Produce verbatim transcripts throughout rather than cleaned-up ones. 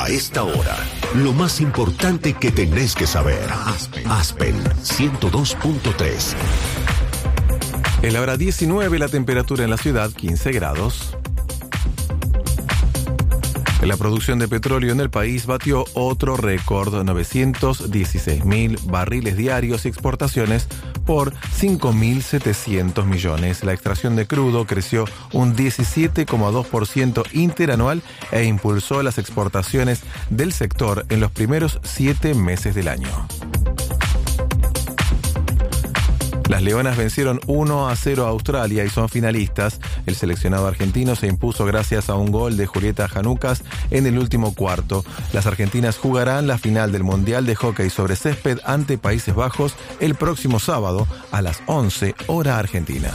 A esta hora, lo más importante que tenés que saber. Aspen, Aspen ciento dos punto tres. En la hora diecinueve, la temperatura en la ciudad, quince grados. La producción de petróleo en el país batió otro récord, novecientos dieciséis mil barriles diarios y exportaciones por cinco mil setecientos millones. La extracción de crudo creció un diecisiete coma dos por ciento interanual e impulsó las exportaciones del sector en los primeros siete meses del año. Las Leonas vencieron uno a cero a Australia y son finalistas. El seleccionado argentino se impuso gracias a un gol de Julieta Janucas en el último cuarto. Las argentinas jugarán la final del Mundial de Hockey sobre Césped ante Países Bajos el próximo sábado a las once hora argentina.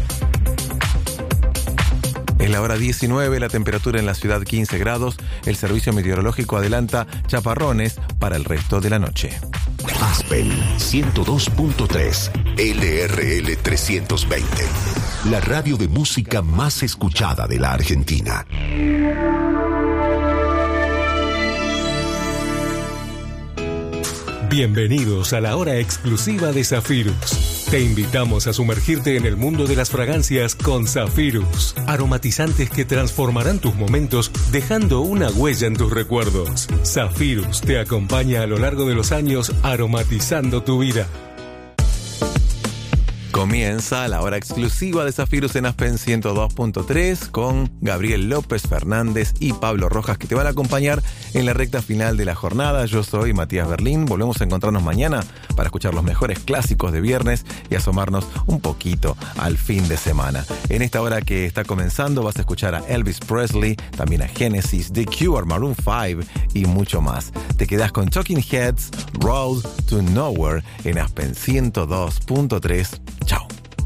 En la hora diecinueve, la temperatura en la ciudad quince grados. El servicio meteorológico adelanta chaparrones para el resto de la noche. Aspen ciento dos punto tres, L R L trescientos veinte, la radio de música más escuchada de la Argentina. Bienvenidos a la hora exclusiva de Zafirus. Te invitamos a sumergirte en el mundo de las fragancias con Zafirus. Aromatizantes que transformarán tus momentos dejando una huella en tus recuerdos. Zafirus te acompaña a lo largo de los años aromatizando tu vida. Comienza la hora exclusiva de Zafirus en Aspen ciento dos punto tres con Gabriel López Fernández y Pablo Rojas, que te van a acompañar en la recta final de la jornada. Yo soy Matías Berlín. Volvemos a encontrarnos mañana para escuchar los mejores clásicos de viernes y asomarnos un poquito al fin de semana. En esta hora que está comenzando vas a escuchar a Elvis Presley, también a Genesis, The Cure, Maroon five y mucho más. Te quedás con Talking Heads, Road to Nowhere en Aspen ciento dos punto tres.